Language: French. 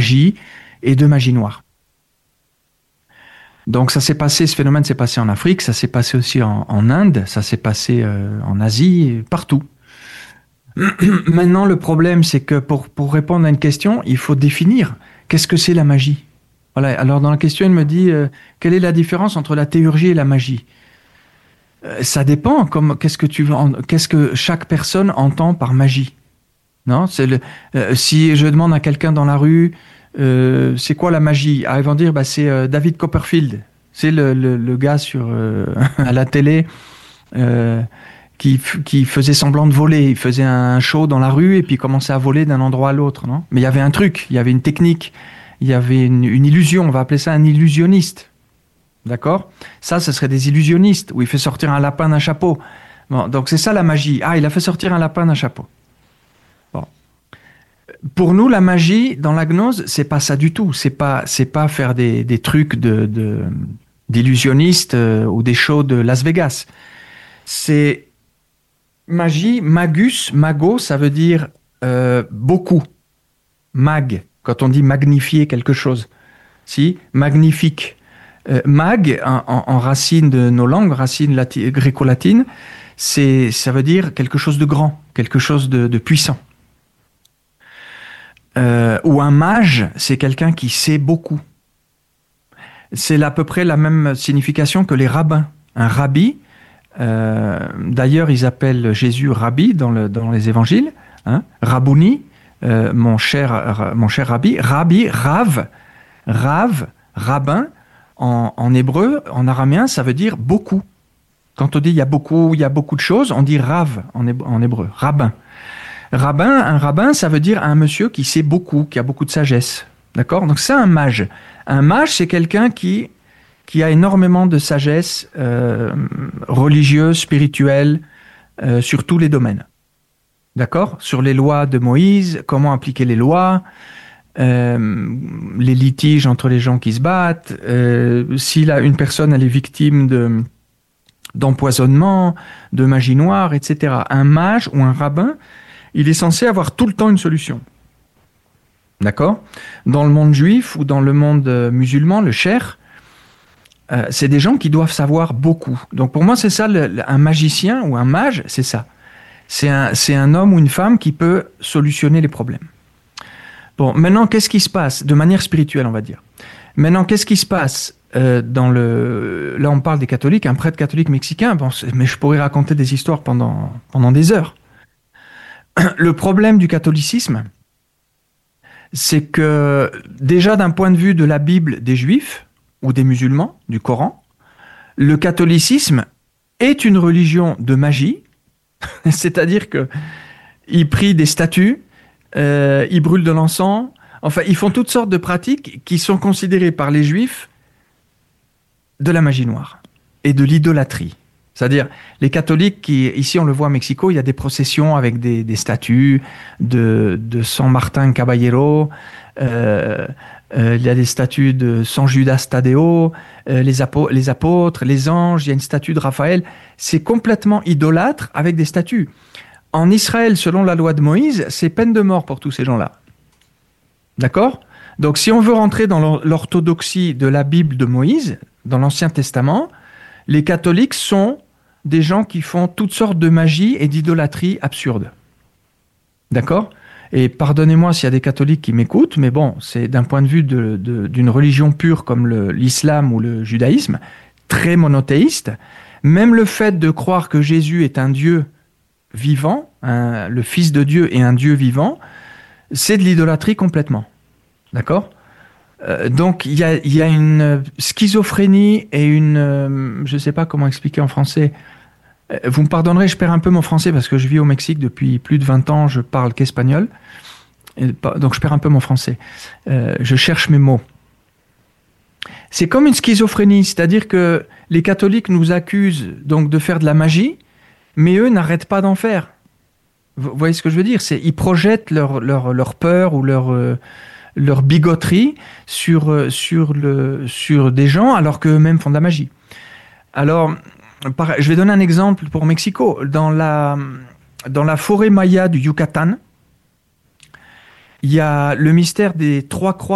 magie et de magie noire. Donc ce phénomène s'est passé en Afrique, ça s'est passé aussi en Inde, ça s'est passé en Asie, partout. Maintenant, le problème, c'est que pour répondre à une question, il faut définir qu'est-ce que c'est la magie. Voilà. Alors dans la question, il me dit quelle est la différence entre la théurgie et la magie. Ça dépend. Qu'est-ce que chaque personne entend par magie. Non, si je demande à quelqu'un dans la rue, c'est quoi la magie? Ils vont dire, c'est David Copperfield. C'est le gars à la télé qui faisait semblant de voler. Il faisait un show dans la rue et puis il commençait à voler d'un endroit à l'autre. Non, mais il y avait un truc, il y avait une technique, il y avait une illusion. On va appeler ça un illusionniste. D'accord? Ça, ce serait des illusionnistes où il fait sortir un lapin d'un chapeau. Bon, donc c'est ça la magie. Il a fait sortir un lapin d'un chapeau. Pour nous, la magie, dans la gnose, c'est pas ça du tout. C'est pas faire des trucs d'illusionnistes ou des shows de Las Vegas. C'est magie, magus, mago, ça veut dire beaucoup. Mag, quand on dit magnifier quelque chose. Si, magnifique. Mag, en racine de nos langues, racine gréco-latine, ça veut dire quelque chose de grand, quelque chose de puissant. Ou un mage, c'est quelqu'un qui sait beaucoup. C'est à peu près la même signification que les rabbins. Un rabbi, d'ailleurs ils appellent Jésus rabbi dans les évangiles, hein, Rabouni, mon cher rabbi, rabbi, rav, rabbin, en hébreu, en araméen, ça veut dire beaucoup. Quand on dit il y a beaucoup de choses, on dit rav en hébreu, rabbin. Un rabbin, ça veut dire un monsieur qui sait beaucoup, qui a beaucoup de sagesse. D'accord? Donc c'est un mage. Un mage, c'est quelqu'un qui a énormément de sagesse religieuse, spirituelle, sur tous les domaines. D'accord? Sur les lois de Moïse, comment appliquer les lois, les litiges entre les gens qui se battent, si une personne elle est victime d'empoisonnement, de magie noire, etc. Un mage ou un rabbin, il est censé avoir tout le temps une solution. D'accord? Dans le monde juif ou dans le monde musulman, le cher, c'est des gens qui doivent savoir beaucoup. Donc pour moi, c'est ça, un magicien ou un mage, c'est ça. C'est un homme ou une femme qui peut solutionner les problèmes. Bon, maintenant, qu'est-ce qui se passe? De manière spirituelle, on va dire. Maintenant, qu'est-ce qui se passe là, on parle des catholiques, un prêtre catholique mexicain, mais je pourrais raconter des histoires pendant des heures. Le problème du catholicisme, c'est que déjà d'un point de vue de la Bible des Juifs ou des musulmans, du Coran, le catholicisme est une religion de magie, c'est-à-dire qu'ils prient des statues, ils brûlent de l'encens, enfin ils font toutes sortes de pratiques qui sont considérées par les Juifs de la magie noire et de l'idolâtrie. C'est-à-dire, les catholiques, ici on le voit à Mexico, il y a des processions avec des statues de San Martin Caballero, il y a des statues de San Judas Tadeo, les apôtres, les anges, il y a une statue de Raphaël. C'est complètement idolâtre avec des statues. En Israël, selon la loi de Moïse, c'est peine de mort pour tous ces gens-là. D'accord? Donc si on veut rentrer dans l'orthodoxie de la Bible de Moïse, dans l'Ancien Testament, les catholiques sont des gens qui font toutes sortes de magie et d'idolâtrie absurdes. D'accord? Et pardonnez-moi s'il y a des catholiques qui m'écoutent, mais bon, c'est d'un point de vue d'une religion pure comme l'islam ou le judaïsme, très monothéiste. Même le fait de croire que Jésus est un Dieu vivant, le Fils de Dieu et un Dieu vivant, c'est de l'idolâtrie complètement. D'accord? Donc, il y a une schizophrénie et je ne sais pas comment expliquer en français. Vous me pardonnerez, je perds un peu mon français parce que je vis au Mexique depuis plus de 20 ans, je parle qu'espagnol. Donc, je perds un peu mon français. Je cherche mes mots. C'est comme une schizophrénie, c'est-à-dire que les catholiques nous accusent donc de faire de la magie, mais eux n'arrêtent pas d'en faire. Vous voyez ce que je veux dire? Ils projettent leur peur ou leur bigoterie sur des gens alors qu'eux-mêmes font de la magie. Alors, je vais donner un exemple pour Mexico. Dans la forêt maya du Yucatan, il y a le mystère des 3 croix